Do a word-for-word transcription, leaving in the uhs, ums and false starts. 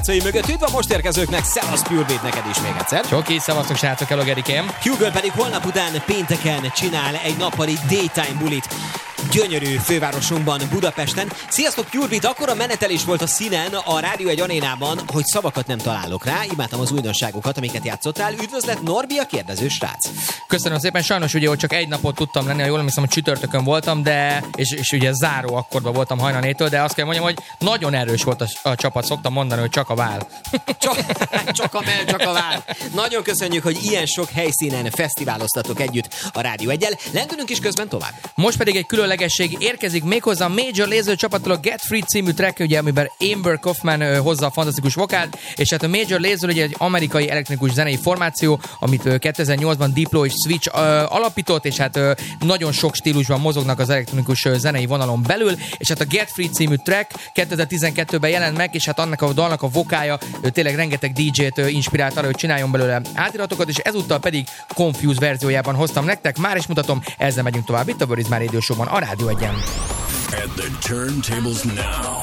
mögött üdv a most érkezőknek, szevasz Purebeat neked is még egyszer. Csoki, szevasztok srácok, hello Gerikém. Hugo pedig holnap után pénteken csinál egy nappali daytime bulit gyönyörű fővárosunkban, Budapesten. Sziasztok Purebeat, akkora menetelés volt a színen a Rádió egy arénában, hogy szavakat nem találok rá. Imádtam az újdonságokat, amiket játszottál. Üdvözlet Norbi, a kérdező srác. Köszönöm szépen, sajnos ugye, hogy csak egy napot tudtam lenni, ha jól emlékszem, hogy csütörtökön voltam, de és, és ugye záró akkorban voltam hajnanétől, de azt kell mondjam, hogy nagyon erős volt a, a csapat, szoktam mondani, hogy csak a vál. Csak, csak a mell, csak a vál. Nagyon köszönjük, hogy ilyen sok helyszínen fesztiváloztatok együtt a Rádió egyel. Lendülünk is közben tovább. Most pedig egy különlegesség érkezik méghozzá a Major Lazer csapattól a Get Free című track, ugye, amiben Amber Kaufman uh, hozza a fantasztikus vokált, és hát a Major Lazer ugye egy amerikai elektronikus zenei formáció, amit uh, kétezer-nyolcban Diplo és Switch uh, alapított, és hát uh, nagyon sok stílusban mozognak az elektronikus uh, zenei vonalon belül, és hát a Get Free című track kétezer-tizenkettőben jelent meg, és hát annak a dalnak a vokája uh, tényleg rengeteg dé dzsét uh, inspirált arra, hogy csináljon belőle átiratokat, és ezúttal pedig Confuse verziójában hoztam nektek, már is mutatom, ezzel megyünk tovább itt a Where is My Radio Show-ban, a Rádió egyen. At the turntables now.